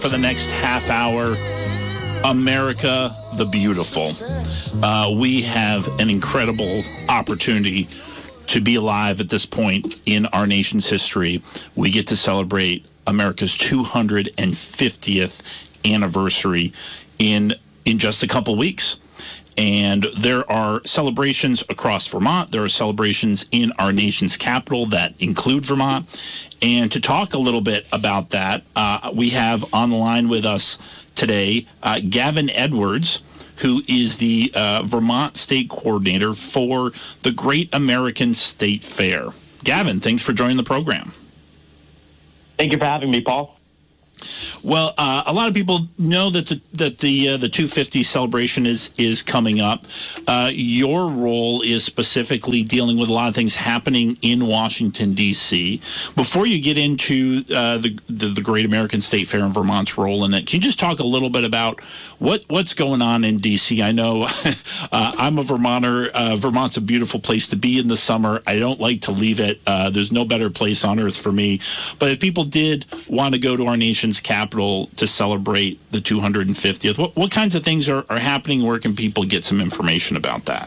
for the next half hour, America the Beautiful. We have an incredible opportunity to be alive at this point in our nation's history. We get to celebrate America's 250th anniversary in just a couple weeks. And there are celebrations across Vermont. There are celebrations in our nation's capital that include Vermont. And to talk a little bit about that, we have on the line with us today Gavin Edwards, who is the Vermont State Coordinator for the Great American State Fair. Gavin, thanks for joining the program. Thank you for having me, Paul. Well, a lot of people know that the 250 celebration is coming up. Your role is specifically dealing with a lot of things happening in Washington, D.C. Before you get into the Great American State Fair and Vermont's role in it, can you just talk a little bit about what's going on in D.C.? I know I'm a Vermonter. Vermont's a beautiful place to be in the summer. I don't like to leave it. There's no better place on earth for me. But if people did want to go to our nation's capital to celebrate the 250th, what kinds of things are happening? Where can people get some information about that?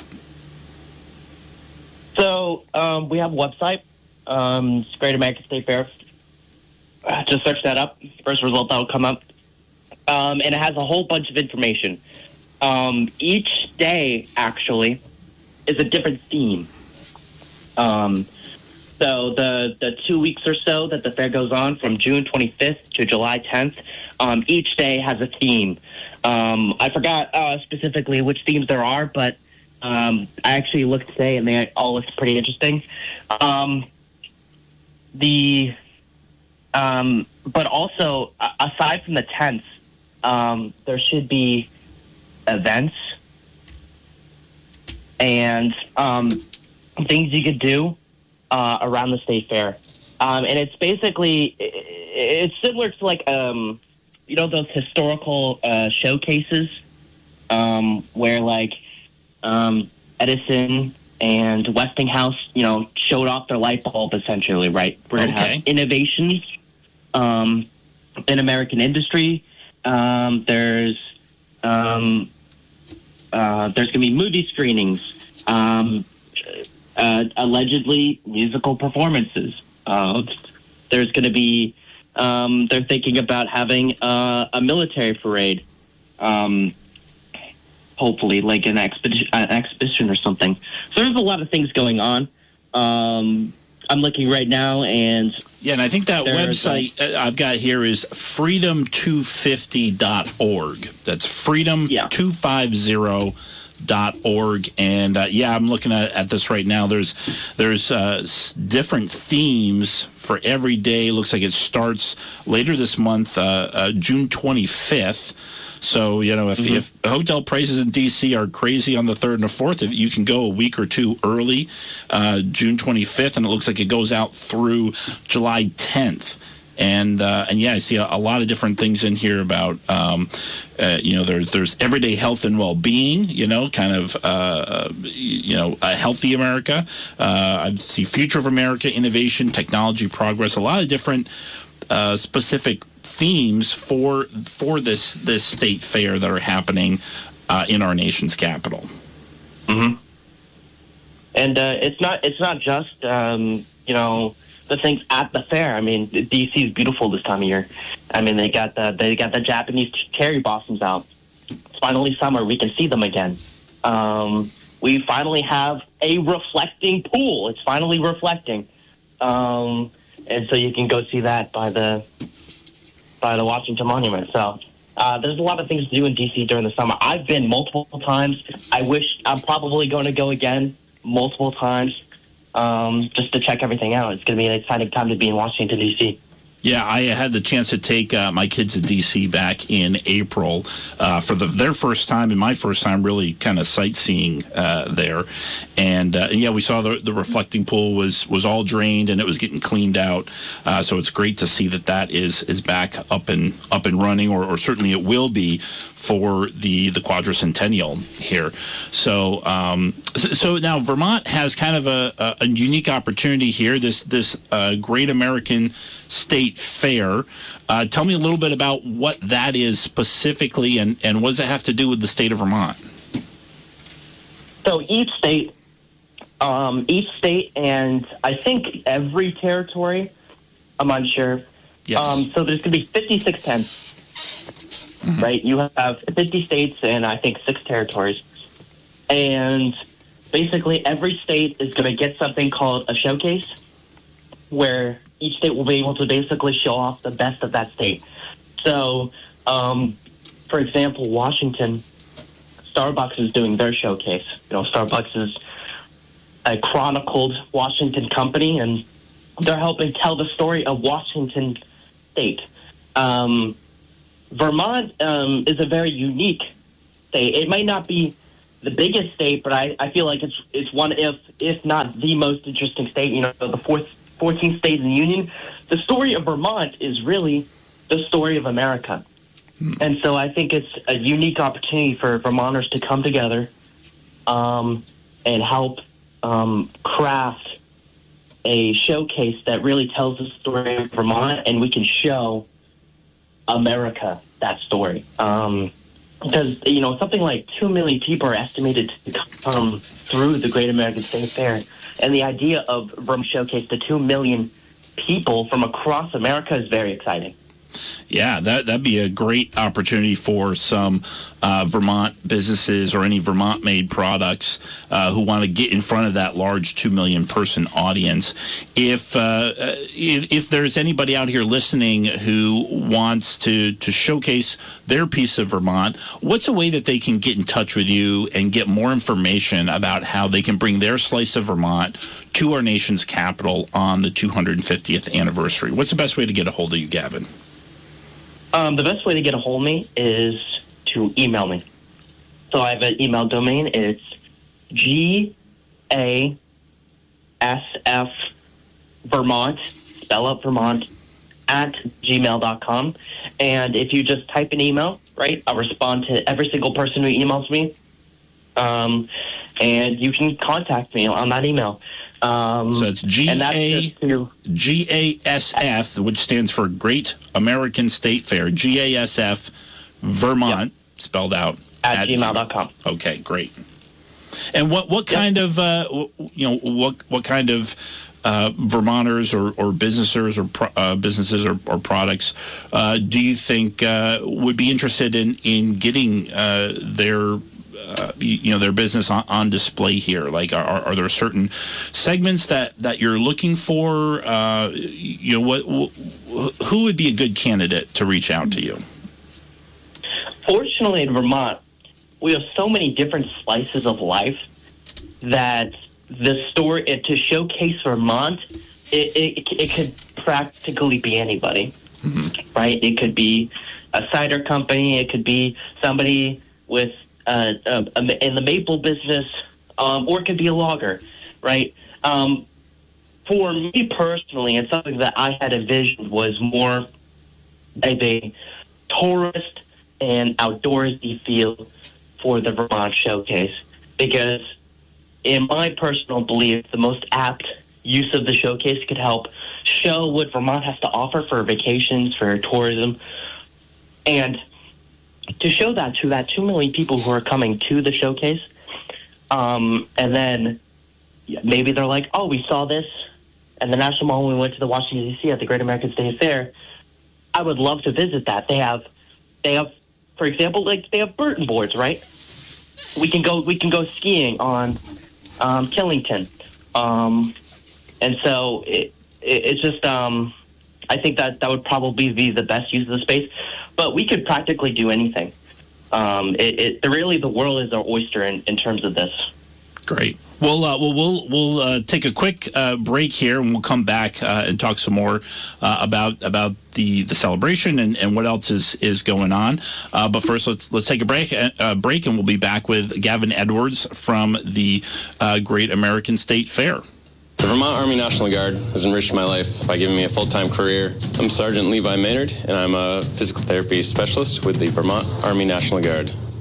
So we have a website, it's Great American State Fair. Just search that up. First result that will come up. And it has a whole bunch of information. Each day, actually, is a different theme. So the 2 weeks or so that the fair goes on, from June 25th to July 10th, each day has a theme. I forgot specifically which themes there are, but I actually looked today, and they all look pretty interesting. But also, aside from the tents, there should be events and things you could do around the state fair. And it's basically, it's similar to like, those historical showcases where like Edison and Westinghouse, showed off their light bulb essentially, right? We're going to have innovations in American industry. There's going to be movie screenings, allegedly musical performances. There's going to be, they're thinking about having a military parade, hopefully like an exhibition or something. So there's a lot of things going on. I'm looking right now, and and I think that website I've got here is freedom250.org. That's freedom250.org. And I'm looking at this right now. There's different themes for every day. Looks like it starts later this month, June 25th. So, if hotel prices in D.C. are crazy on the 3rd and the 4th, you can go a week or two early, June 25th, and it looks like it goes out through July 10th. And I see a lot of different things in here about, there's everyday health and well-being, a healthy America. I see future of America, innovation, technology, progress, a lot of different specific themes for this state fair that are happening in our nation's capital. Mm-hmm. And it's not just the things at the fair. I mean, DC is beautiful this time of year. I mean, they got the Japanese cherry blossoms out. It's finally summer. We can see them again. We finally have a reflecting pool. It's finally reflecting, and so you can go see that by the Washington Monument. So there's a lot of things to do in DC during the summer. I've been multiple times. I wish I'm probably going to go again multiple times. Just to check everything out. It's going to be an exciting time to be in Washington, D.C. Yeah, I had the chance to take my kids to D.C. back in April for their first time and my first time really kind of sightseeing there. And we saw the reflecting pool was all drained and it was getting cleaned out. So it's great to see that is back up and running, or certainly it will be for the quadricentennial here. So now Vermont has kind of a unique opportunity here. This Great American State State Fair. Tell me a little bit about what that is specifically, and what does it have to do with the state of Vermont? So each state, and I think every territory, I'm unsure. Yes. So there's going to be 56 tents. Right, you have 50 states and I think 6 territories, and basically every state is going to get something called a showcase, where each state will be able to basically show off the best of that state. So, for example, Washington, Starbucks is doing their showcase. Starbucks is a chronicled Washington company, and they're helping tell the story of Washington State. Vermont is a very unique state. It might not be the biggest state, but I feel like it's one, if not the most interesting state. The 14th state in the Union. The story of Vermont is really the story of America. And so I think it's a unique opportunity for Vermonters to come together and help craft a showcase that really tells the story of Vermont, and we can show America that story. Because, something like 2 million people are estimated to come through the Great American State Fair. And the idea of Vermont Showcase to 2 million people from across America is very exciting. Yeah, that'd be a great opportunity for some Vermont businesses or any Vermont-made products who want to get in front of that large 2 million person audience. If there's anybody out here listening who wants to showcase their piece of Vermont, what's a way that they can get in touch with you and get more information about how they can bring their slice of Vermont to our nation's capital on the 250th anniversary? What's the best way to get a hold of you, Gavin? The best way to get a hold of me is to email me. So I have an email domain. It's GASF spell out Vermont, @gmail.com. And if you just type an email, right, I'll respond to every single person who emails me. And you can contact me on that email. So it's GASF, which stands for Great American State Fair, GASF Vermont, spelled out at gmail.com. Okay, great. And what kind of what kind of Vermonters or businesses or products do you think would be interested in getting their business on display here? Like, are there certain segments that you're looking for? Who would be a good candidate to reach out to you? Fortunately, in Vermont, we have so many different slices of life that the story to showcase Vermont, it could practically be anybody, right? It could be a cider company. It could be somebody with in the maple business, or it could be a logger, right? For me personally, and something that I had envisioned was more of a tourist and outdoorsy feel for the Vermont Showcase, because in my personal belief, the most apt use of the showcase could help show what Vermont has to offer for vacations, for tourism, and to show that to that 2 million people who are coming to the showcase. And then maybe they're like, oh, we saw this at the National Mall when we went to the Washington, D.C. at the Great American State Fair. I would love to visit that. They have, for example, like they have Burton boards, right? We can go skiing on Killington. And so it's just, I think that would probably be the best use of the space. But we could practically do anything. Really, the world is our oyster in terms of this. Great. Well, we'll take a quick break here, and we'll come back and talk some more about the celebration and what else is going on. But first, let's take a break, and we'll be back with Gavin Edwards from the Great American State Fair. The Vermont Army National Guard has enriched my life by giving me a full-time career. I'm Sergeant Levi Maynard, and I'm a physical therapy specialist with the Vermont Army National Guard.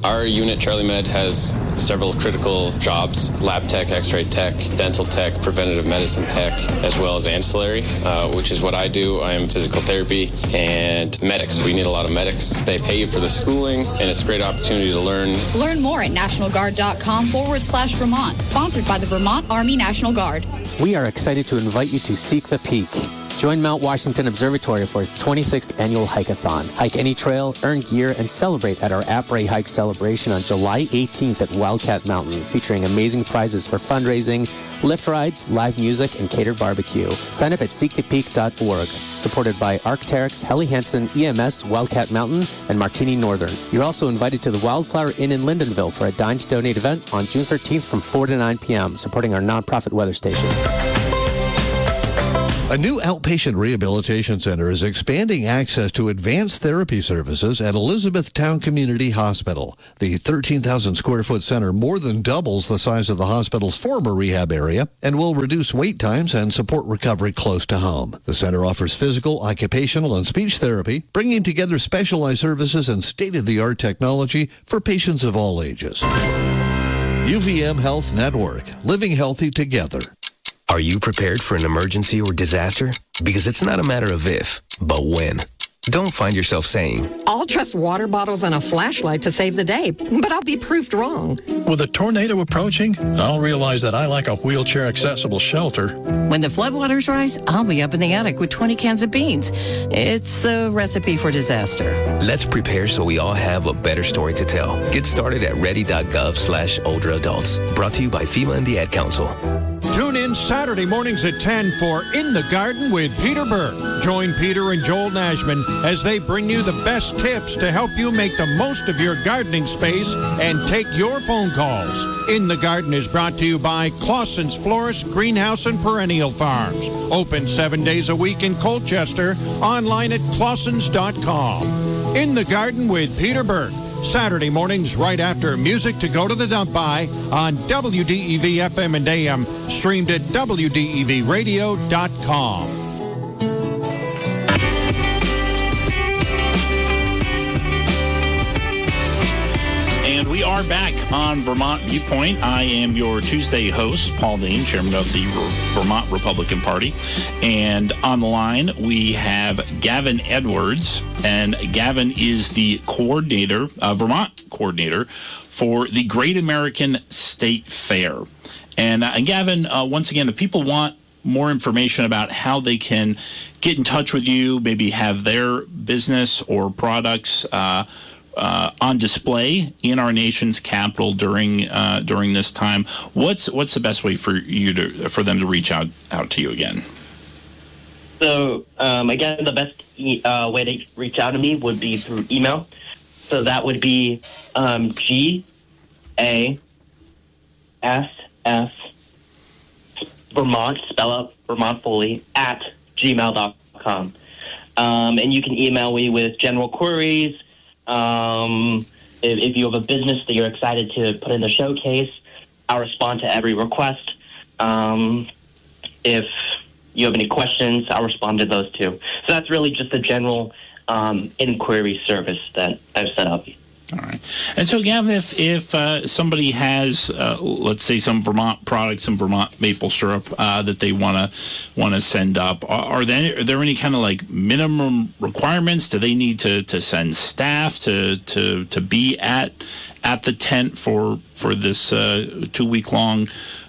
Our unit, Charlie Med, has several critical jobs: lab tech, x-ray tech, dental tech, preventative medicine tech, as well as ancillary, which is what I do. I am physical therapy and medics. We need a lot of medics. They pay you for the schooling, and it's a great opportunity to learn. Learn more at nationalguard.com/Vermont. Sponsored by the Vermont Army National Guard. We are excited to invite you to Seek the Peak. Join Mount Washington Observatory for its 26th annual hike-a-thon. Hike any trail, earn gear, and celebrate at our Après Hike celebration on July 18th at Wildcat Mountain, featuring amazing prizes for fundraising, lift rides, live music, and catered barbecue. Sign up at seekthepeak.org. Supported by Arc'teryx, Helly Hansen, EMS, Wildcat Mountain, and Martini Northern. You're also invited to the Wildflower Inn in Lyndonville for a Dine to Donate event on June 13th from 4 to 9 p.m., supporting our nonprofit weather station. A new outpatient rehabilitation center is expanding access to advanced therapy services at Elizabethtown Community Hospital. The 13,000 square foot center more than doubles the size of the hospital's former rehab area and will reduce wait times and support recovery close to home. The center offers physical, occupational, and speech therapy, bringing together specialized services and state-of-the-art technology for patients of all ages. UVM Health Network, living healthy together. Are you prepared for an emergency or disaster? Because it's not a matter of if, but when. Don't find yourself saying, I'll trust water bottles and a flashlight to save the day, but I'll be proved wrong. With a tornado approaching, I'll realize that I lack a wheelchair-accessible shelter. When the floodwaters rise, I'll be up in the attic with 20 cans of beans. It's a recipe for disaster. Let's prepare so we all have a better story to tell. Get started at ready.gov/older adults. Brought to you by FEMA and the Ad Council. Tune in Saturday mornings at 10 for In the Garden with Peter Burke. Join Peter and Joel Nashman as they bring you the best tips to help you make the most of your gardening space and take your phone calls. In the Garden is brought to you by Clausen's Florist, Greenhouse, and Perennial Farms. Open 7 days a week in Colchester, online at clausens.com. In the Garden with Peter Burke. Saturday mornings right after Music to Go to the Dump By on WDEV FM and AM, streamed at WDEVradio.com. And we are back on Vermont Viewpoint. I am your Tuesday host, Paul Dane, chairman of the Vermont Republican Party. And on the line, we have Gavin Edwards. And Gavin is the coordinator, Vermont coordinator, for the Great American State Fair. And Gavin, once again, if people want more information about how they can get in touch with you, maybe have their business or products on display in our nation's capital during this time, what's the best way for them to reach out to you again? So again, the best way to reach out to me would be through email. So that would be GASS Vermont, spell out Vermont fully, at gmail.com. And you can email me with general queries. If you have a business that you're excited to put in the showcase, I'll respond to every request. If you have any questions, I'll respond to those too. So that's really just a general inquiry service that I've set up. All right. And so, Gavin, if somebody has, let's say, some Vermont products, some Vermont maple syrup that they want to send up, are there any kind of like minimum requirements? Do they need to send staff to be at the tent for this 2-week long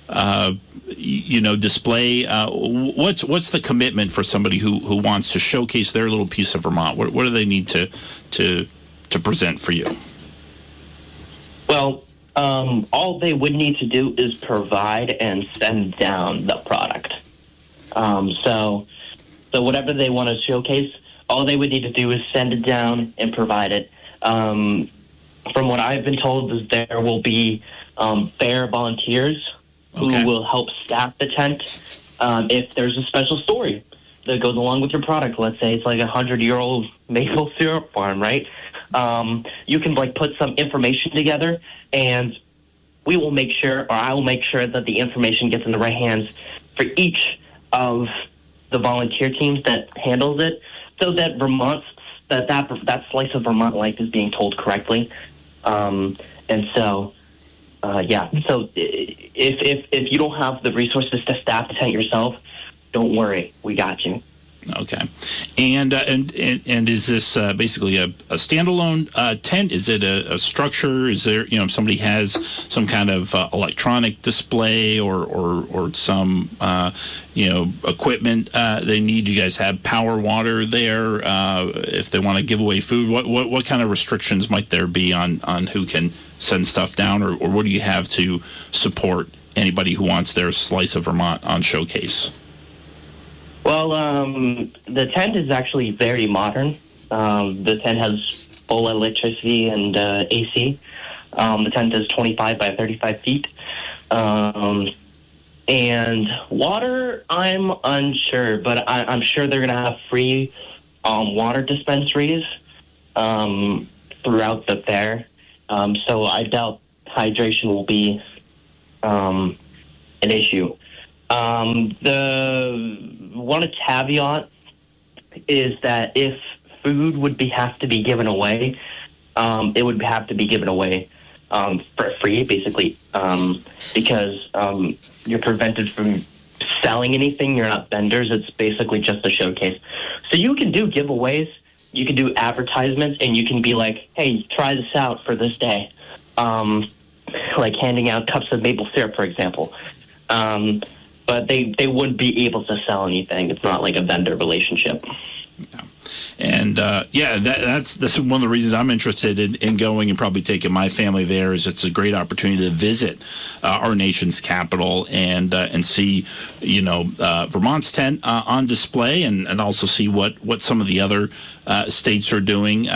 display? What's the commitment for somebody who wants to showcase their little piece of Vermont? What do they need to present for you? Well, all they would need to do is provide and send down the product. So whatever they want to showcase, all they would need to do is send it down and provide it. From what I've been told, is there will be fair volunteers who will help staff the tent. If there's a special story that goes along with your product, let's say it's like a 100-year-old maple syrup farm, right? You can put some information together, and we will make sure, or I will make sure, that the information gets in the right hands for each of the volunteer teams that handles it, so that that slice of Vermont life is being told correctly. And so, so if you don't have the resources to staff the tent yourself, don't worry, we got you. Okay, and is this basically a standalone tent? Is it a structure? Is there, if somebody has some kind of electronic display or some equipment they need? You guys have power, water there? If they want to give away food, what kind of restrictions might there be on who can send stuff down, or what do you have to support anybody who wants their slice of Vermont on Showcase? Well, the tent is actually very modern. The tent has full electricity and AC. The tent is 25 by 35 feet. And water, I'm unsure, but I'm sure they're going to have free water dispensaries throughout the fair. So I doubt hydration will be an issue. The one caveat is that if food would have to be given away, it would have to be given away for free, basically, because you're prevented from selling anything. You're not vendors. It's basically just a showcase. So you can do giveaways, you can do advertisements, and you can be like, hey, try this out for this day, like handing out cups of maple syrup, for example. But they wouldn't be able to sell anything. It's not like a vendor relationship. Yeah. And that's one of the reasons I'm interested in going and probably taking my family there. Is it's a great opportunity to visit our nation's capital and see Vermont's tent on display and also see what some of the other states are doing.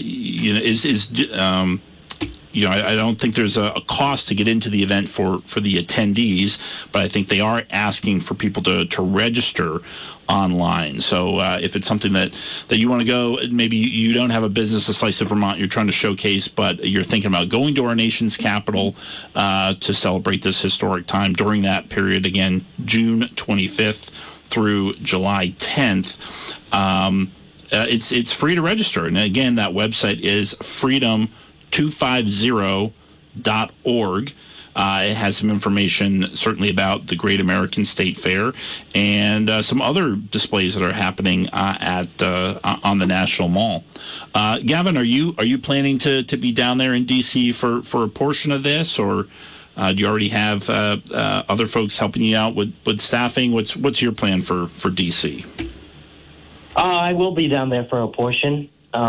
I don't think there's a cost to get into the event for the attendees, but I think they are asking for people to register online. So if it's something that you want to go, maybe you don't have a business, a slice of Vermont you're trying to showcase, but you're thinking about going to our nation's capital to celebrate this historic time during that period, again, June 25th through July 10th. It's free to register. And again, that website is freedom250.org. It has some information certainly about the Great American State Fair and some other displays that are happening on the National Mall. Gavin, are you planning to be down there in D.C. for a portion of this, or do you already have other folks helping you out with staffing? What's your plan for D.C.? I will be down there for a portion.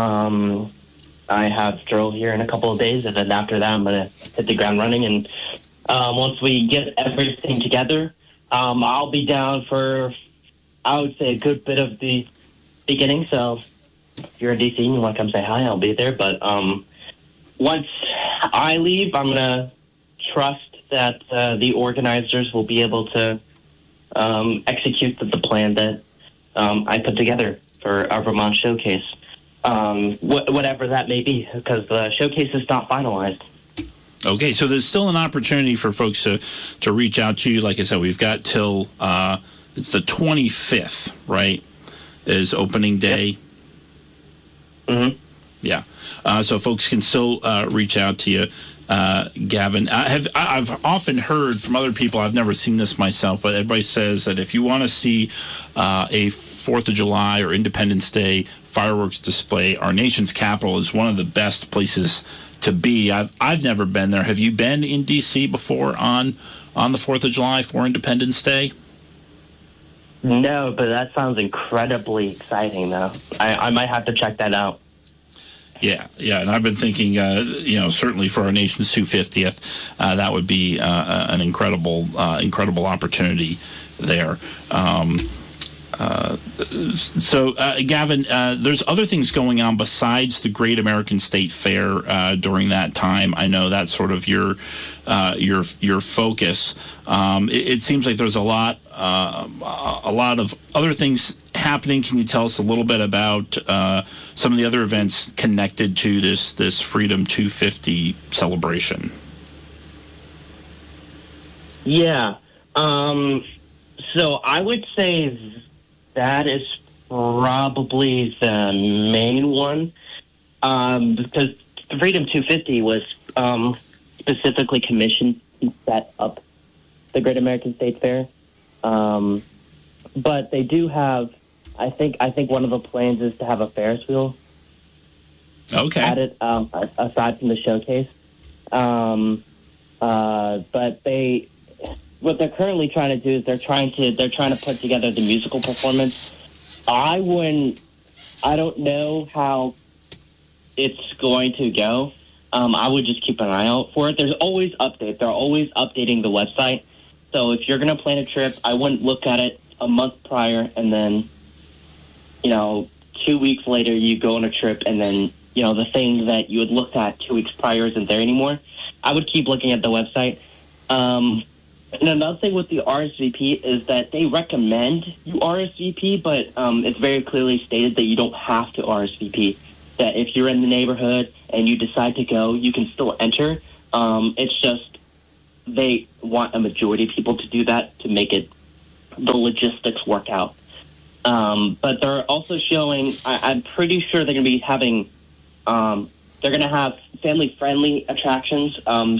I have drill here in a couple of days, and then after that, I'm going to hit the ground running. And once we get everything together, I'll be down for, I would say, a good bit of the beginning. So if you're in D.C. and you want to come say hi, I'll be there. But once I leave, I'm going to trust that the organizers will be able to execute the plan that I put together for our Vermont Showcase. Whatever that may be, because the showcase is not finalized. Okay, so there's still an opportunity for folks to reach out to you. Like I said, we've got till it's the 25th, right? Is opening day. Yep. Mm-hmm. Yeah. So folks can still reach out to you, Gavin. I've often heard from other people, I've never seen this myself, but everybody says that if you want to see a 4th of July or Independence Day fireworks display, our nation's capital is one of the best places to be. I've never been there. Have you been in D.C. before on the 4th of July for Independence Day? No, but that sounds incredibly exciting, though. I might have to check that out. Yeah, and I've been thinking, certainly for our nation's 250th, that would be an incredible opportunity there. Gavin, there's other things going on besides the Great American State Fair during that time. I know that's sort of your focus. It seems like there's a lot of other things happening. Can you tell us a little bit about some of the other events connected to this Freedom 250 celebration? Yeah. So I would say that is probably the main one, because Freedom 250 was specifically commissioned to set up the Great American State Fair. But they do have, I think one of the plans is to have a Ferris wheel added, aside from the showcase. But what they're currently trying to do is they're trying to put together the musical performance. I don't know how it's going to go. I would just keep an eye out for it. There's always updates. They're always updating the website. So if you're going to plan a trip, I wouldn't look at it a month prior and then, 2 weeks later you go on a trip and then, the thing that you had looked at 2 weeks prior isn't there anymore. I would keep looking at the website. And another thing with the RSVP is that they recommend you RSVP, but it's very clearly stated that you don't have to RSVP. That if you're in the neighborhood and you decide to go, you can still enter. It's just they want a majority of people to do that to make it the logistics work out. But they're also showing, I'm pretty sure they're going to be having, they're going to have family-friendly attractions. And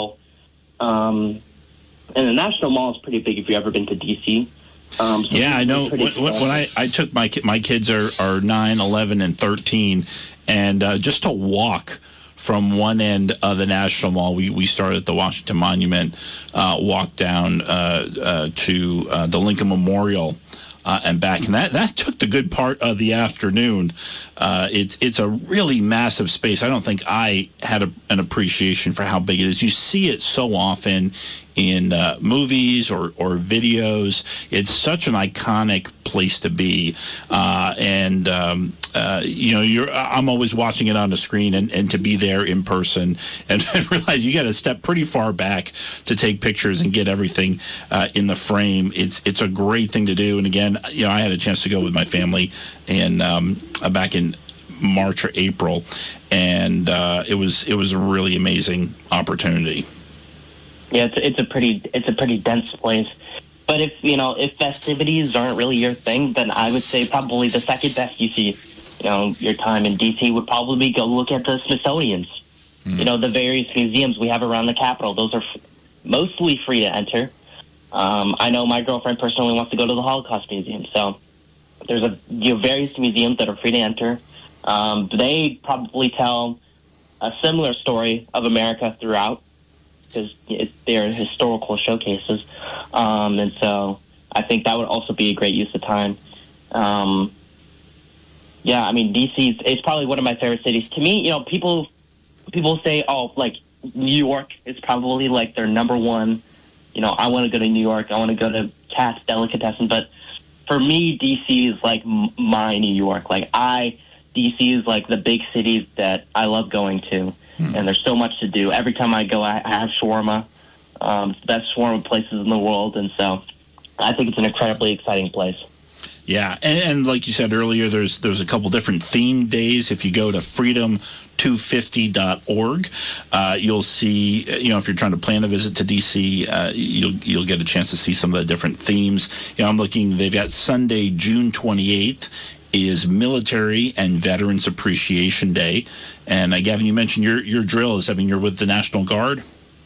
the National Mall is pretty big if you've ever been to D.C. I know. When I took my kids are 9, 11, and 13, and just to walk from one end of the National Mall, we started at the Washington Monument, walked down to the Lincoln Memorial, and back, and that took the good part of the afternoon. It's a really massive space. I don't think I had an appreciation for how big it is. You see it so often in movies or videos. It's such an iconic place to be, and I'm always watching it on the screen, and to be there in person and realize you got to step pretty far back to take pictures and get everything in the frame. It's a great thing to do. And again, I had a chance to go with my family and back in March or April, and it was a really amazing opportunity. Yeah, it's a pretty dense place. But if festivities aren't really your thing, then I would say probably the second best you see, your time in D.C. would probably go look at the Smithsonian's. The various museums we have around the Capitol. Those are mostly free to enter. I know my girlfriend personally wants to go to the Holocaust Museum, so there's various museums that are free to enter. They probably tell a similar story of America throughout, because they're historical showcases. And so I think that would also be a great use of time. D.C. is probably one of my favorite cities. To me, people say, New York is probably like their number one. I want to go to New York. I want to go to Cat's Delicatessen. But for me, D.C. is like my New York. D.C. is like the big city that I love going to. And there's so much to do. Every time I go, I have shawarma. It's the best shawarma places in the world. And so I think it's an incredibly exciting place. Yeah, and like you said earlier, there's a couple different theme days. If you go to freedom250.org, you'll see, if you're trying to plan a visit to D.C., you'll get a chance to see some of the different themes. I'm looking, they've got Sunday, June 28th, is Military and Veterans Appreciation Day. And Gavin, you mentioned your drill is, you're with the National Guard?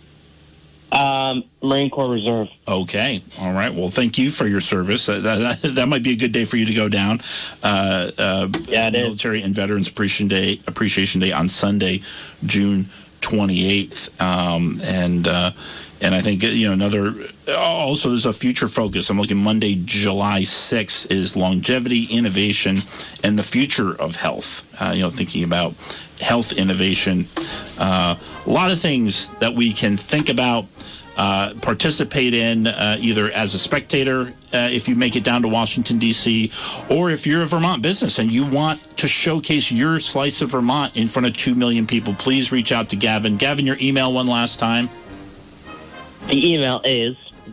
Marine Corps Reserve. Okay. All right. Well, thank you for your service. That might be a good day for you to go down. It Military and Veterans Appreciation Day on Sunday, June 28th. And I think, also there's a future focus. I'm looking Monday, July 6th is longevity, innovation, and the future of health. Thinking about health innovation. A lot of things that we can think about, participate in, either as a spectator, if you make it down to Washington, D.C., or if you're a Vermont business and you want to showcase your slice of Vermont in front of 2 million people, please reach out to Gavin. Gavin, your email one last time. The email is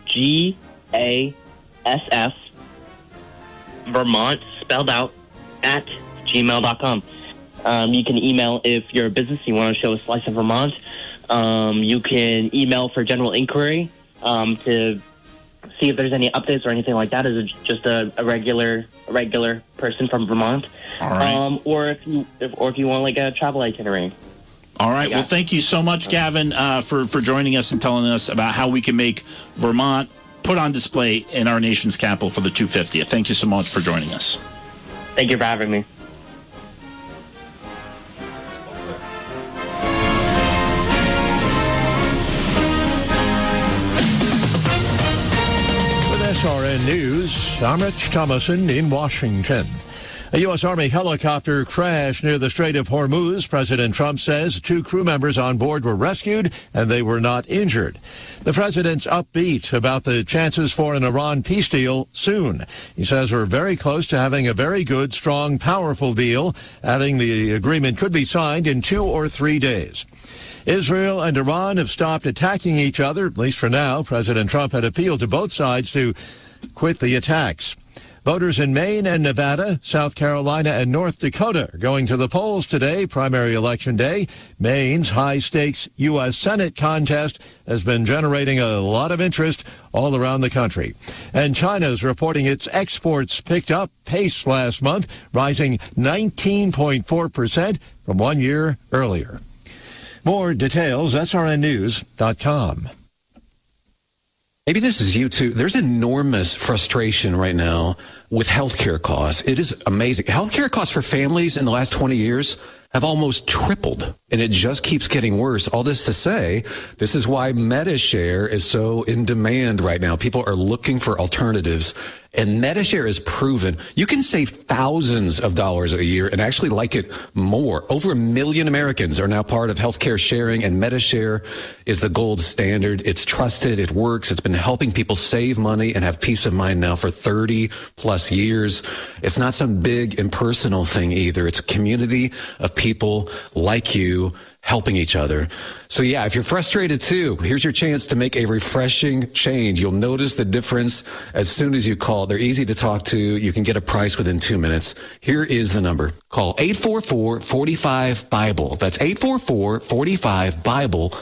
GASF Vermont, spelled out, at gmail.com. You can email if you're a business, you want to show a slice of Vermont. You can email for general inquiry to see if there's any updates or anything like that as just a regular person from Vermont. All right. Or if you want like a travel itinerary. All right. Well, thank you so much, Gavin, for joining us and telling us about how we can make Vermont put on display in our nation's capital for the 250th. Thank you so much for joining us. Thank you for having me. With SRN News, I'm Rich Thomason in Washington. A U.S. Army helicopter crashed near the Strait of Hormuz. President Trump says 2 crew members on board were rescued and they were not injured. The president's upbeat about the chances for an Iran peace deal soon. He says we're very close to having a very good, strong, powerful deal, adding the agreement could be signed in 2 or 3 days. Israel and Iran have stopped attacking each other, at least for now. President Trump had appealed to both sides to quit the attacks. Voters in Maine and Nevada, South Carolina, and North Dakota are going to the polls today, primary election day. Maine's high-stakes U.S. Senate contest has been generating a lot of interest all around the country. And China's reporting its exports picked up pace last month, rising 19.4% from 1 year earlier. More details, srnnews.com. Maybe this is you too. There's enormous frustration right now with healthcare costs. It is amazing. Healthcare costs for families in the last 20 years have almost tripled, and it just keeps getting worse. All this to say, this is why MediShare is so in demand right now. People are looking for alternatives, and MediShare is proven. You can save thousands of dollars a year and actually like it more. Over 1 million Americans are now part of healthcare sharing, and MediShare is the gold standard. It's trusted. It works. It's been helping people save money and have peace of mind now for 30 plus years. It's not some big impersonal thing either. It's a community of people like you helping each other. So yeah, if you're frustrated too, here's your chance to make a refreshing change. You'll notice the difference as soon as you call. They're easy to talk to. You can get a price within 2 minutes. Here is the number. Call 844-45-BIBLE. That's 844-45-BIBLE.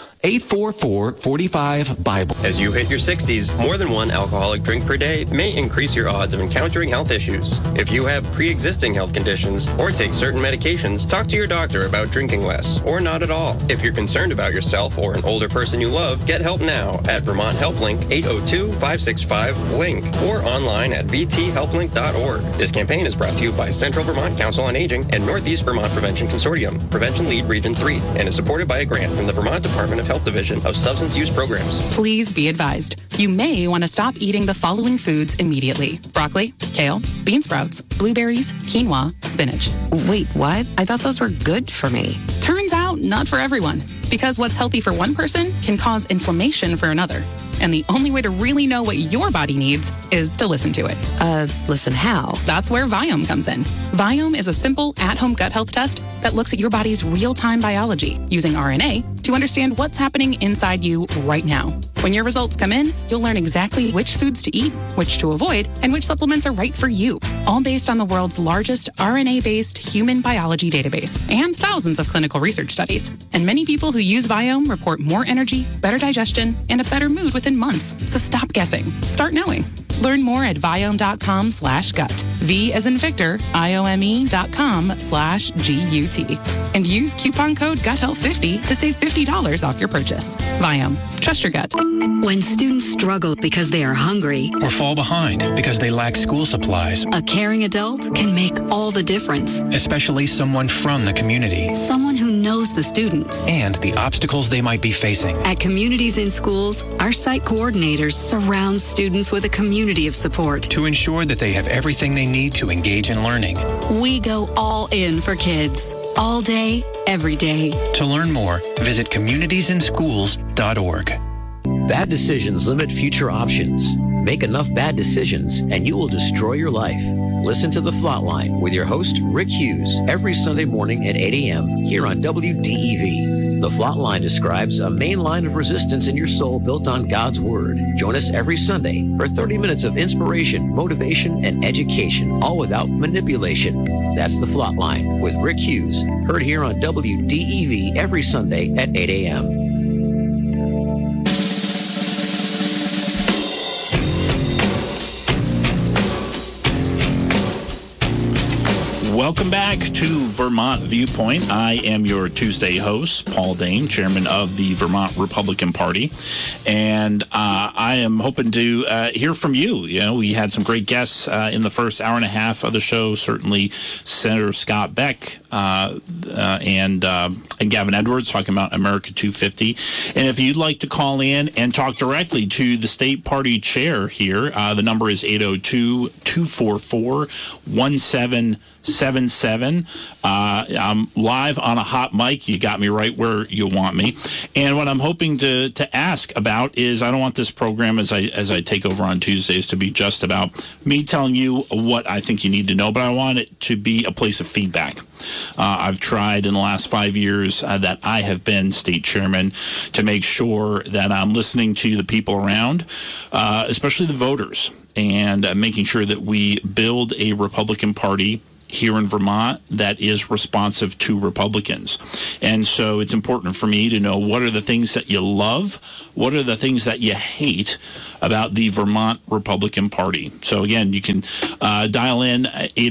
844-45-BIBLE. As you hit your 60s, more than one alcoholic drink per day may increase your odds of encountering health issues. If you have pre-existing health conditions or take certain medications, talk to your doctor about drinking less or not at all. If you're concerned about yourself or an older person you love, get help now at Vermont HelpLink 802-565-LINK or online at vthelplink.org. This campaign is brought to you by Central Vermont Council on Aging and Northeast Vermont Prevention Consortium, Prevention Lead Region 3, and is supported by a grant from the Vermont Department of Health Division of Substance Use Programs. Please be advised, you may want to stop eating the following foods immediately: broccoli, kale, bean sprouts, blueberries, quinoa, spinach. Wait, what? I thought those were good for me. Turns out, not for everyone. Because what's healthy for one person can cause inflammation for another. And the only way to really know what your body needs is to listen to it. Listen how? That's where Viome comes in. Viome is a simple at-home gut health test that looks at your body's real-time biology using RNA to understand what's happening inside you right now. When your results come in, you'll learn exactly which foods to eat, which to avoid, and which supplements are right for you. All based on the world's largest RNA-based human biology database and thousands of clinical research studies. And many people who use Viome report more energy, better digestion, and a better mood within months. So stop guessing. Start knowing. Learn more at viome.com/gut. V as in Victor, IOME.com/GUT. And use coupon code GUTHEALTH50 to save $50 off your purchase. Viome. Trust your gut. When students struggle because they are hungry or fall behind because they lack school supplies, a caring adult can make all the difference. Especially someone from the community. Someone who knows the students and the obstacles they might be facing. At Communities in Schools, our site coordinators surround students with a community of support to ensure that they have everything they need to engage in learning. We go all in for kids, all day, every day. To learn more, visit communitiesinschools.org. Bad decisions limit future options. Make enough bad decisions and you will destroy your life. Listen to The Flatline with your host, Rick Hughes, every Sunday morning at 8 a.m. here on WDEV. The Flatline describes a main line of resistance in your soul built on God's Word. Join us every Sunday for 30 minutes of inspiration, motivation, and education, all without manipulation. That's The Flatline with Rick Hughes, heard here on WDEV every Sunday at 8 a.m. Welcome back to Vermont Viewpoint. I am your Tuesday host, Paul Dane, chairman of the Vermont Republican Party. And I am hoping to hear from you. You know, we had some great guests in the first hour and a half of the show. Certainly Senator Scott Beck and Gavin Edwards talking about America 250. And if you'd like to call in and talk directly to the state party chair here, the number is 802-244-1777. I'm live on a hot mic. You got me right where you want me. And what I'm hoping to ask about is, I don't want this program as I take over on Tuesdays to be just about me telling you what I think you need to know, but I want it to be a place of feedback. I've tried in the last 5 years that I have been state chairman to make sure that I'm listening to the people around, especially the voters, and making sure that we build a Republican Party here in Vermont that is responsive to Republicans. And so it's important for me to know, what are the things that you love? What are the things that you hate about the Vermont Republican Party? So again, you can dial in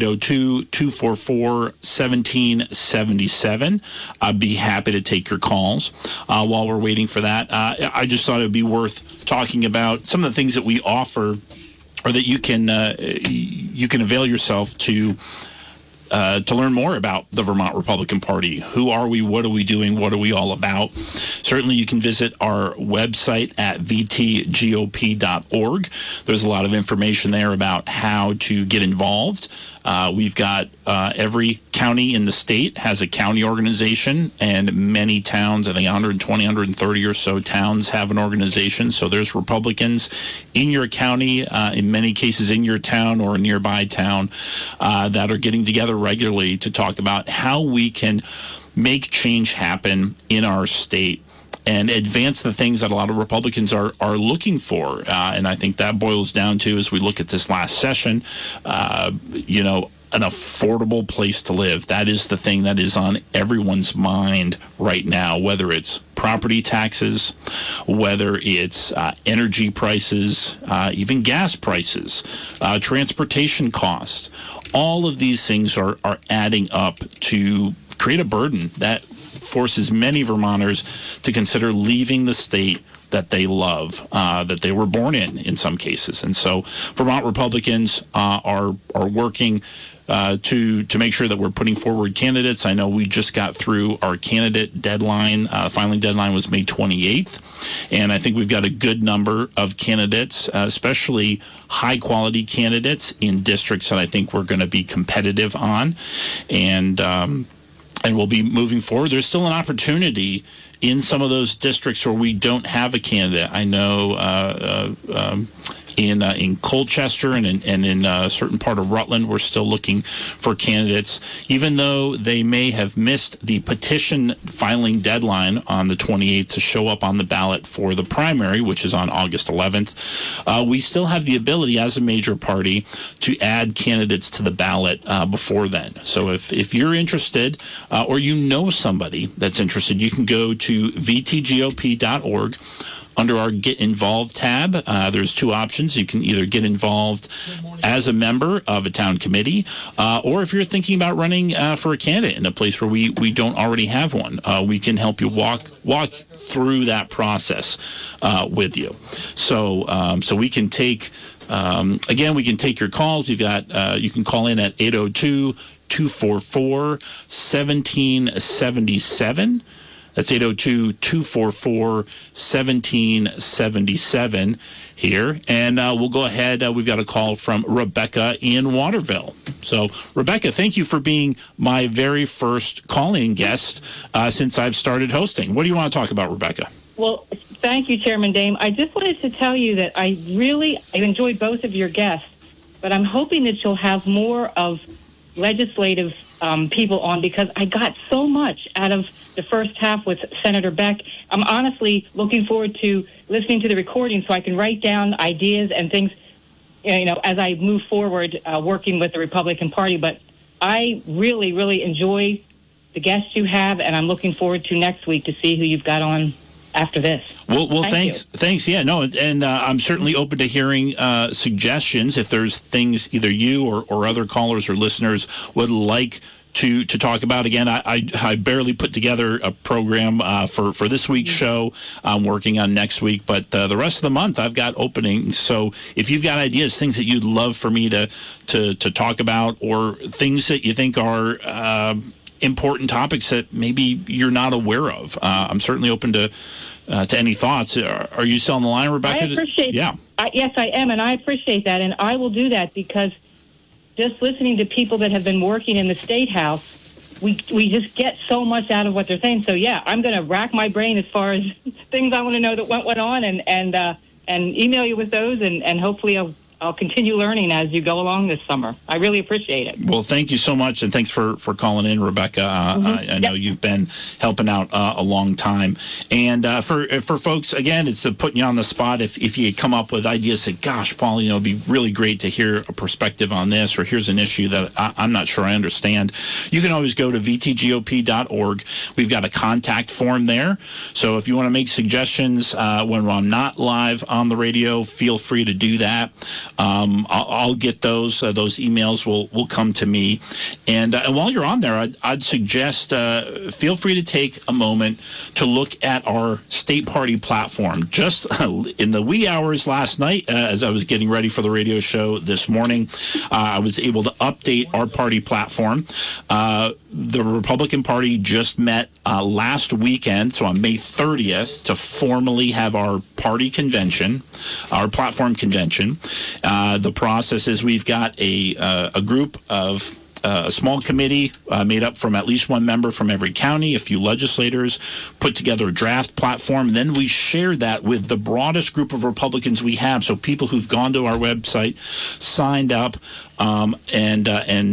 802-244-1777. I'd be happy to take your calls. While we're waiting for that, I just thought it would be worth talking about some of the things that we offer, or that you can avail yourself to learn more about the Vermont Republican Party. Who are we? What are we doing? What are we all about? Certainly, you can visit our website at vtgop.org. There's a lot of information there about how to get involved. We've got every county in the state has a county organization, and many towns, I think 120, 130 or so towns have an organization. So there's Republicans in your county, in many cases in your town or a nearby town, that are getting together regularly to talk about how we can make change happen in our state and advance the things that a lot of Republicans are looking for. And I think that boils down to, as we look at this last session, an affordable place to live. That is the thing that is on everyone's mind right now, whether it's property taxes, whether it's energy prices, even gas prices, transportation costs. All of these things are adding up to create a burden that forces many Vermonters to consider leaving the state that they love, that they were born in some cases. And so Vermont Republicans are working to make sure that we're putting forward candidates. I know we just got through our candidate deadline. Filing deadline was May 28th. And I think we've got a good number of candidates, especially high-quality candidates in districts that I think we're going to be competitive on. And we'll be moving forward. There's still an opportunity in some of those districts where we don't have a candidate. I know in Colchester and in a certain part of Rutland, we're still looking for candidates, even though they may have missed the petition filing deadline on the 28th to show up on the ballot for the primary, which is on August 11th. We still have the ability as a major party to add candidates to the ballot before then. So if you're interested, or you know somebody that's interested, you can go to vtgop.org. Under our Get Involved tab, there's two options. You can either get involved as a member of a town committee, or if you're thinking about running for a candidate in a place where we don't already have one, we can help you walk through that process with you. So we can take, again, we can take your calls. You've got, you can call in at 802-244-1777. That's 802-244-1777 here. And we'll go ahead. We've got a call from Rebecca in Waterville. So, Rebecca, thank you for being my very first call-in guest since I've started hosting. What do you want to talk about, Rebecca? Well, thank you, Chairman Dame. I just wanted to tell you that I enjoyed both of your guests, but I'm hoping that you'll have more of legislative people on, because I got so much out of the first half with Senator Beck. I'm honestly looking forward to listening to the recording so I can write down ideas and things, as I move forward working with the Republican Party. But I really, really enjoy the guests you have, and I'm looking forward to next week to see who you've got on. after this. Well, Thank thanks. Yeah, no, and I'm certainly open to hearing suggestions if there's things either you or other callers or listeners would like to talk about. Again, I barely put together a program for this week's show. I'm working on next week, but the rest of the month I've got openings. So if you've got ideas, things that you'd love for me to talk about, or things that you think are important topics that maybe you're not aware of, I'm certainly open to any thoughts. Are you still on the line, Rebecca? I appreciate. Yeah. Yes, I am, and I appreciate that, and I will do that because just listening to people that have been working in the State House, we just get so much out of what they're saying. So yeah, I'm going to rack my brain as far as things I want to know that went on, and email you with those, and hopefully I'll continue learning as you go along this summer. I really appreciate it. Well, thank you so much, and thanks for calling in, Rebecca. I know you've been helping out a long time. And for folks, again, it's putting you on the spot. If you come up with ideas, say, gosh, Paul, it'd be really great to hear a perspective on this, or here's an issue that I'm not sure I understand. You can always go to vtgop.org. We've got a contact form there. So if you want to make suggestions when I'm not live on the radio, feel free to do that. I'll get those. Those emails will come to me. And while you're on there, I'd suggest feel free to take a moment to look at our state party platform. Just in the wee hours last night, as I was getting ready for the radio show this morning, I was able to update our party platform. The Republican Party just met last weekend, so on May 30th, to formally have our party convention, our platform convention. The process is we've got a group of a small committee made up from at least one member from every county, a few legislators, put together a draft platform. And then we share that with the broadest group of Republicans we have. So people who've gone to our website, signed up, and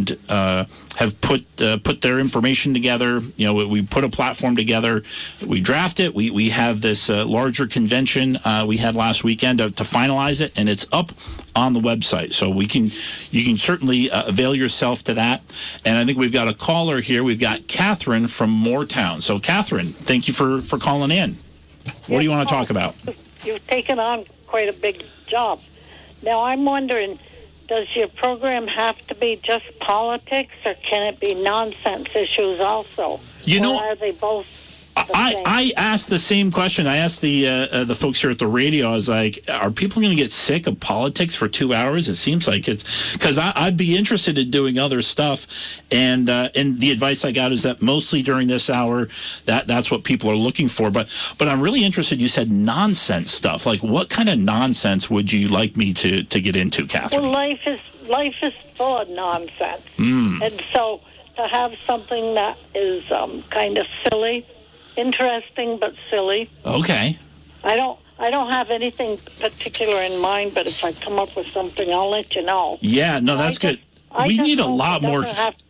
have put their information together. We put a platform together. We draft it. We have this larger convention we had last weekend to finalize it, and it's up on the website. So you can certainly avail yourself to that. And I think we've got a caller here. We've got Catherine from Moortown. So Catherine, thank you for calling in. What do you want to talk about? You've taken on quite a big job. Now I'm wondering, does your program have to be just politics, or can it be nonsense issues also? Or are they both? I asked the same question. I asked the folks here at the radio. I was like, are people going to get sick of politics for 2 hours? It seems like it's because I'd be interested in doing other stuff. And the advice I got is that mostly during this hour, that's what people are looking for. But I'm really interested. You said nonsense stuff. Like, what kind of nonsense would you like me to get into, Catherine? Well, life is full of nonsense. And so to have something that is kind of silly, interesting but silly. Okay. I don't have anything particular in mind, but if I come up with something, I'll let you know. Yeah, no, that's good. We need a lot more.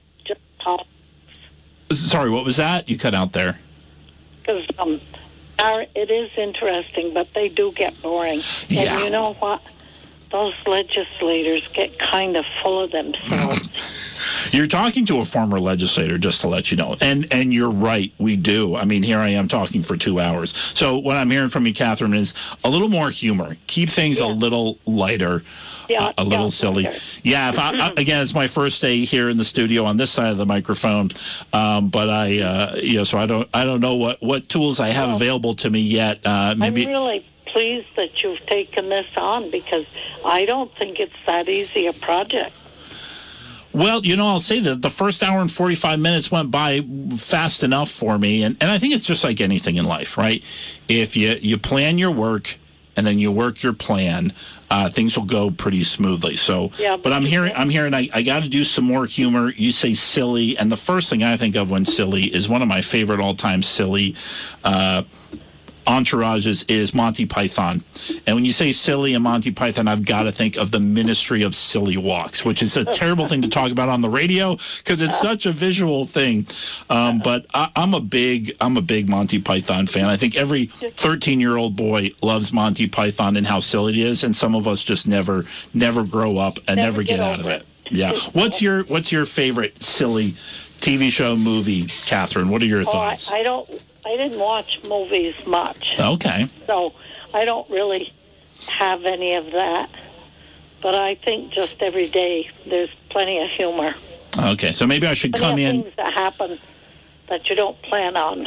Sorry, what was that? You cut out there. Because it is interesting, but they do get boring. Yeah. And you know what? Those legislators get kind of full of themselves. You're talking to a former legislator, just to let you know. And you're right, we do. I mean, here I am talking for 2 hours. So what I'm hearing from you, Catherine, is a little more humor. Keep things a little lighter, a little silly. Okay. Yeah, again, it's my first day here in the studio on this side of the microphone. But so I don't know what tools I have available to me yet. Maybe. I'm really pleased that you've taken this on, because I don't think it's that easy a project. Well, I'll say that the first hour and 45 minutes went by fast enough for me. And I think it's just like anything in life, right? If you plan your work and then you work your plan, things will go pretty smoothly. So, but I'm hearing I got to do some more humor. You say silly, and the first thing I think of when silly is one of my favorite all-time silly entourages is Monty Python. And when you say silly and Monty Python, I've got to think of the Ministry of Silly Walks, which is a terrible thing to talk about on the radio because it's such a visual thing. But I'm a big Monty Python fan. I think every 13-year-old boy loves Monty Python and how silly it is, and some of us just never grow up and never get out of it. Yeah. What's your favorite silly TV show, movie, Catherine? What are your thoughts? I don't I didn't watch movies much. Okay. So I don't really have any of that. But I think just every day there's plenty of humor. Okay, so maybe I should come in. Things that happen that you don't plan on.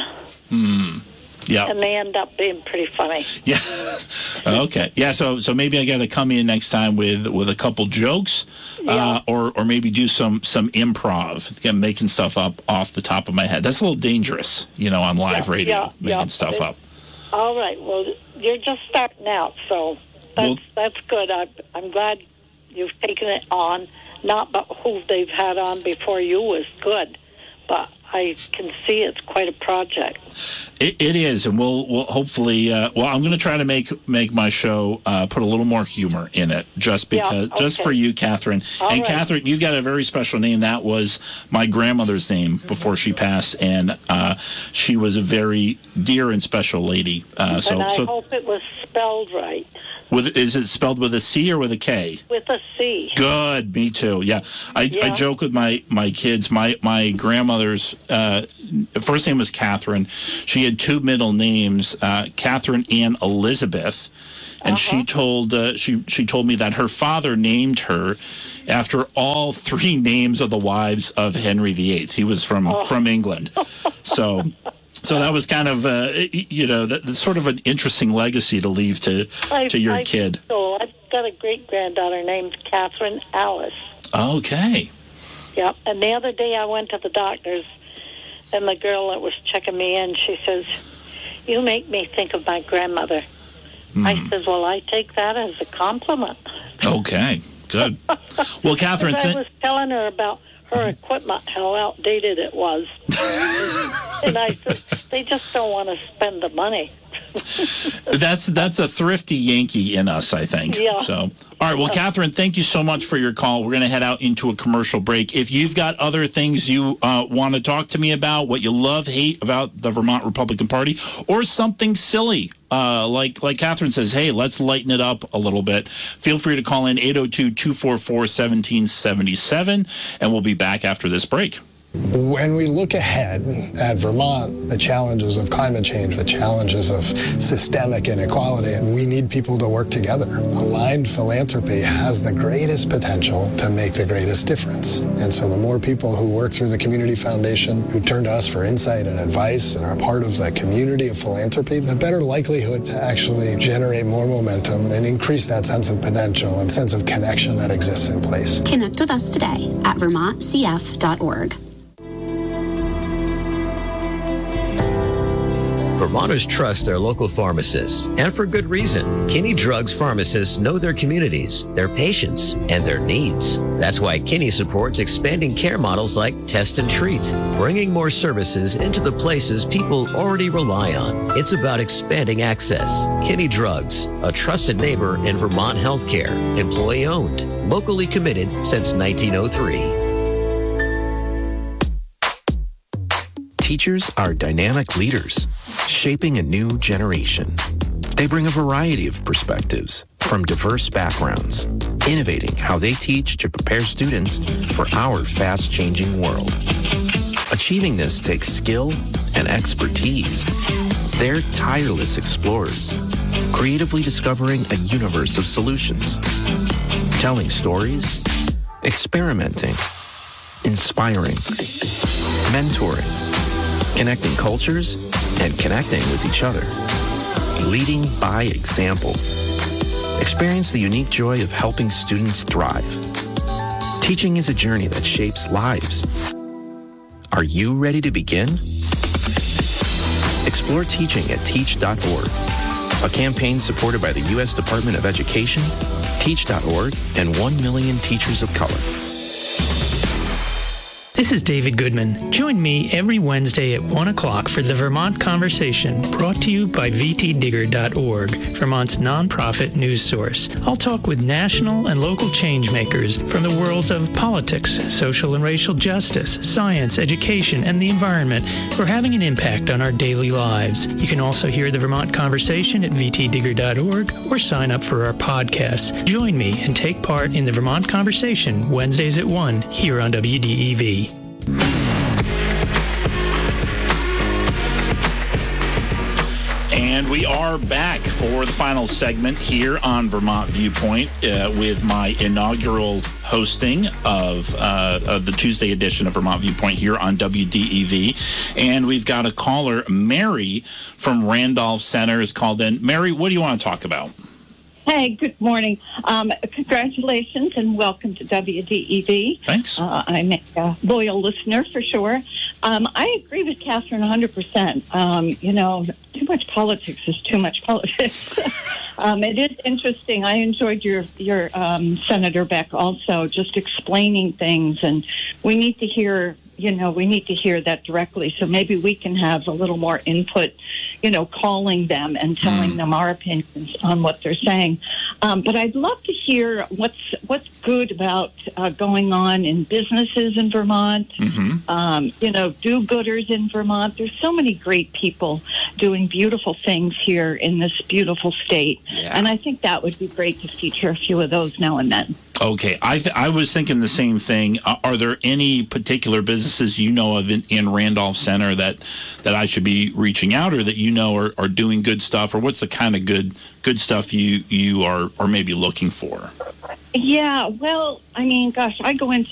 Yeah. And they end up being pretty funny. Yeah. Okay. Yeah. So maybe I got to come in next time with a couple jokes, or maybe do some improv, again, making stuff up off the top of my head. That's a little dangerous, on live radio, making stuff up. All right. Well, you're just starting out, so that's good. I'm glad you've taken it on. Not but who they've had on before you was good, but I can see it's quite a project. It is, and we'll hopefully. I'm going to try to make my show put a little more humor in it, just because, just for you, Catherine. And right. Catherine, you got a very special name. That was my grandmother's name before she passed, and she was a very dear and special lady. And I hope it was spelled right. Is it spelled with a C or with a K? With a C. Good, me too. Yeah, I joke with my kids. My grandmother's first name was Catherine. She had two middle names, Catherine and Elizabeth, and she told me that her father named her after all three names of the wives of Henry VIII. He was from England, so that was kind of that's sort of an interesting legacy to leave to your kid. So I've got a great granddaughter named Catherine Alice. Okay. Yep. And the other day I went to the doctor's, and the girl that was checking me in, she says, "You make me think of my grandmother." I says, "Well, I take that as a compliment." Okay, good. Well, Catherine, I was telling her about her equipment, how outdated it was. And I said, they just don't want to spend the money. That's a thrifty Yankee in us, I think. Yeah. So, all right. Well, Catherine, thank you so much for your call. We're going to head out into a commercial break. If you've got other things you want to talk to me about, what you love, hate about the Vermont Republican Party, or something silly, like Catherine says, hey, let's lighten it up a little bit, feel free to call in 802-244-1777, and we'll be back after this break. When we look ahead at Vermont, the challenges of climate change, the challenges of systemic inequality, we need people to work together. Aligned philanthropy has the greatest potential to make the greatest difference. And so the more people who work through the Community Foundation, who turn to us for insight and advice and are part of the community of philanthropy, the better likelihood to actually generate more momentum and increase that sense of potential and sense of connection that exists in place. Connect with us today at vermontcf.org. Vermonters trust their local pharmacists, and for good reason. Kinney Drugs pharmacists know their communities, their patients, and their needs. That's why Kinney supports expanding care models like Test and Treat, bringing more services into the places people already rely on. It's about expanding access. Kinney Drugs, a trusted neighbor in Vermont healthcare, employee-owned, locally committed since 1903. Teachers are dynamic leaders, shaping a new generation. They bring a variety of perspectives from diverse backgrounds, innovating how they teach to prepare students for our fast-changing world. Achieving this takes skill and expertise. They're tireless explorers, creatively discovering a universe of solutions, telling stories, experimenting, inspiring, mentoring, connecting cultures, and connecting with each other. Leading by example. Experience the unique joy of helping students thrive. Teaching is a journey that shapes lives. Are you ready to begin? Explore teaching at teach.org, a campaign supported by the U.S. Department of Education, teach.org, and 1 million teachers of color. This is David Goodman. Join me every Wednesday at 1 o'clock for the Vermont Conversation, brought to you by vtdigger.org, Vermont's nonprofit news source. I'll talk with national and local changemakers from the worlds of politics, social and racial justice, science, education, and the environment who are having an impact on our daily lives. You can also hear the Vermont Conversation at vtdigger.org or sign up for our podcasts. Join me and take part in the Vermont Conversation Wednesdays at 1 here on WDEV. And we are back for the final segment here on Vermont Viewpoint with my inaugural hosting of the Tuesday edition of Vermont Viewpoint here on WDEV. And we've got a caller, Mary from Randolph Center, is called in. Mary, what do you want to talk about? Hey, good morning. Congratulations and welcome to WDEV. Thanks. I'm a loyal listener for sure. I agree with Catherine 100%. Too much politics is too much politics. It is interesting. I enjoyed your Senator Beck also just explaining things, and we need to hear that directly. So maybe we can have a little more input, calling them and telling them our opinions on what they're saying. But I'd love to hear what's good about going on in businesses in Vermont, do-gooders in Vermont. There's so many great people doing beautiful things here in this beautiful state. Yeah. And I think that would be great to feature a few of those now and then. Okay, I was thinking the same thing. Are there any particular businesses you know of in Randolph Center that I should be reaching out, or that are doing good stuff, or what's the kind of good stuff you are maybe looking for? Yeah, well, I mean, gosh, I go into